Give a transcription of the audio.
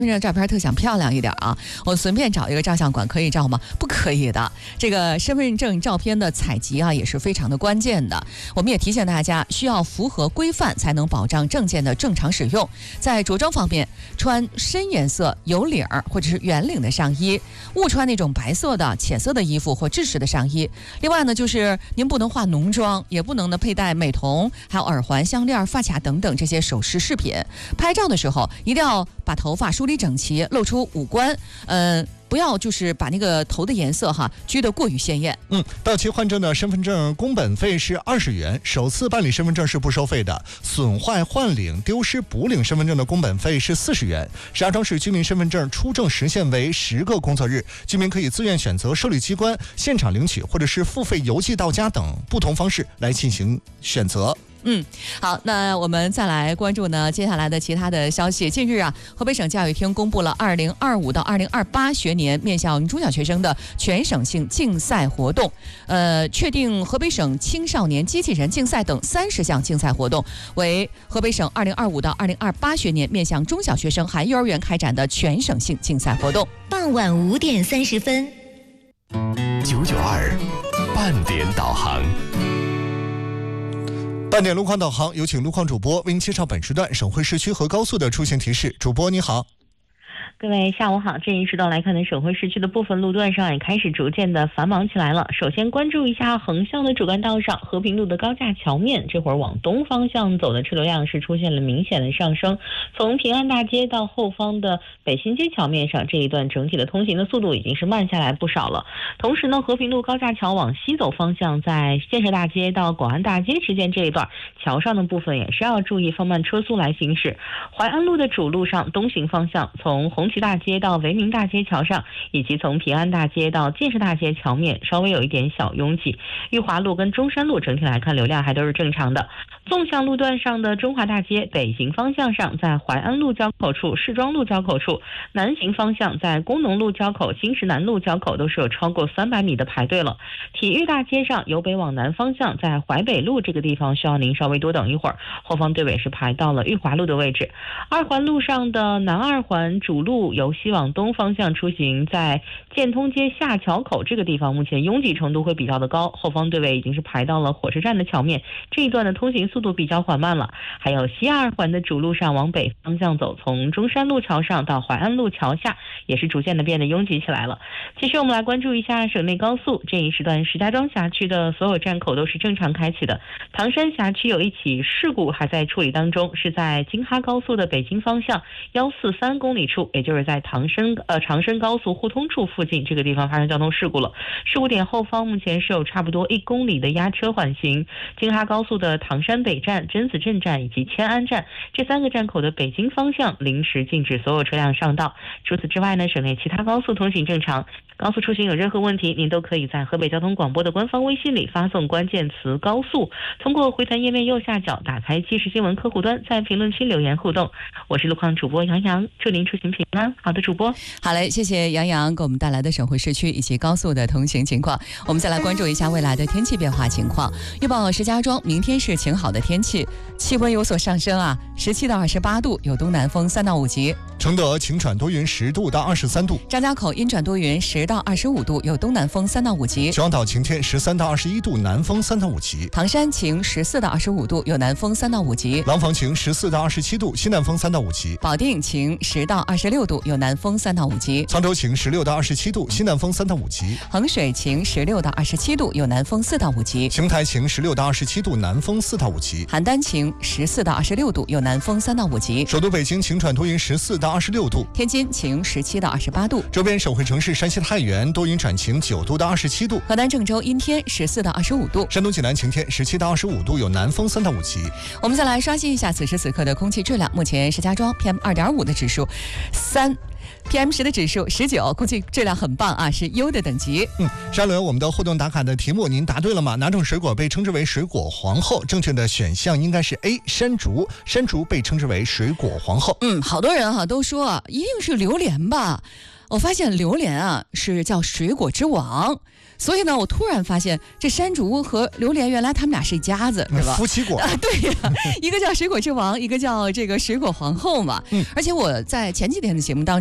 这张照片特想漂亮一点啊，我随便找一个照相馆可以照吗？不可以的。这个身份证照片的采集啊，也是非常的关键的。我们也提醒大家，需要符合规范，才能保障证件的正常使用。在着装方面，穿深颜色有领儿或者是圆领的上衣，勿穿那种白色的、浅色的衣服或制式的上衣。另外呢，就是您不能化浓妆，也不能呢佩戴美瞳、还有耳环、项链、发卡等等这些首饰饰品。拍照的时候一定要把头发梳理整齐，露出五官，不要就是把那个头的颜色拘得过于鲜艳。 到期换证的身份证工本费是20元，首次办理身份证是不收费的。损坏、换领、丢失、补领身份证的工本费是40元。石家庄市居民身份证出证时限为10个工作日，居民可以自愿选择受理机关现场领取，或者是付费邮寄到家等不同方式来进行选择。 好，那我们再来关注呢接下来的其他的消息。近日啊，河北省教育厅公布了2025到2028学年面向中小学生的全省性竞赛活动，确定河北省青少年机器人竞赛等30项竞赛活动为河北省2025到2028学年面向中小学生含幼儿园开展的全省性竞赛活动。 傍晚5点30分 ，992半点导航。 半点路况导航，有请路况主播为您介绍本时段省会市区和高速的出行提示。主播你好。 各位下午好，这一时段来看呢，省会市区的部分路段上也开始逐渐的繁忙起来了。首先关注一下横向的主干道上，和平路的高架桥面，这会儿往东方向走的车流量是出现了明显的上升。从平安大街到后方的北新街桥面上，这一段整体的通行的速度已经是慢下来不少了。同时呢，和平路高架桥往西走方向，在建设大街到广安大街之间这一段桥上的部分也是要注意放慢车速来行驶。淮安路的主路上东行方向，从红旗大街到维明大街桥上，以及从平安大街到建设大街桥面稍微有一点小拥挤。裕华路跟中山路整体来看流量还都是正常的。纵向路段上的中华大街北行方向上，在淮安路交口处、市庄路交口处，南行方向在工农路交口、新石南路交口都是有超过300米的排队了。体育大街上由北往南方向，在淮北路这个地方需要您稍微多等一会儿，后方队尾是排到了裕华路的位置。二环路上的南二环主路由西往东方向出行，在建通街下桥口这个地方目前拥挤程度会比较的高，后方队尾已经是排到了火车站的桥面，这一段的通行速度比较缓慢了。还有西二环的主路上往北方向走，从中山路桥上到淮安路桥下也是逐渐的变得拥挤起来了。其实我们来关注一下省内高速，这一时段石家庄辖区的所有站口都是正常开启的。唐山辖区有一起事故还在处理当中，是在京哈高速的北京方向143公里处，也就是在长深高速互通处附近这个地方发生交通事故了。事故点后方目前是有差不多1公里的压车缓行。京哈高速的唐山北站、真子镇站以及迁安站这3个站口的北京方向临时禁止所有车辆上道。除此之外呢，省内其他高速通行正常。高速出行有任何问题，您都可以在河北交通广播的官方微信里发送关键词高速，通过回弹页面右下角打开即时新闻客户端，在评论区留言互动。我是路况主播杨洋，祝您出行平安。好的，主播。 好嘞，谢谢杨洋给我们带来的省会市区以及高速的通行情况。我们再来关注一下未来的天气变化情况。预报石家庄明天是晴好的天气，气温有所上升17到28度，有东南风3到5级。 承德晴转多云10度到23度。 张家口阴转多云10到25度，有东南风3到5级。 秦皇岛晴天13到21度，南风3到5级。 唐山晴14到25度，有南风3到5级。 廊坊晴14到27度，西南风3到5级。 保定晴10到26度，有南风3到5级。 沧州晴16到27度，西南风3到5级。 衡水晴16到27度，有南风4到5级。 邢台晴16到27度，南风4到5级。 邯郸晴14到26度，有南风3到5级。 首都北京晴转多云14到26度。 天津晴17到28度。 周边省会城市山西太原多云转晴9度到27度。 河南郑州阴天14到25度。 山东济南晴天17到25度，有南风3到5级。 我们再来刷新一下此时此刻的空气质量，目前石家庄 PM2.5 的指数3。PM10的指数19，空气质量很棒是优的等级。 上轮我们的互动打卡的题目您答对了吗？哪种水果被称之为水果皇后？正确的选项应该是 A 山竹，山竹被称之为水果皇后。 好多人都说一定是榴莲吧。 我发现榴莲啊是叫水果之王，所以呢，我突然发现这山竹和榴莲原来他们俩是一家子，是吧？ 夫妻果啊，对呀，一个叫水果之王，一个叫这个水果皇后嘛。而且我在前几天的节目当中。